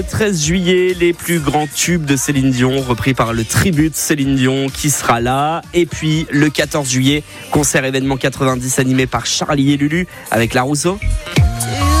Le 13 juillet, les plus grands tubes de Céline Dion, repris par le Tribute Céline Dion qui sera là. Et puis le 14 juillet, concert événement 90 animé par Charlie et Lulu avec La Rousseau.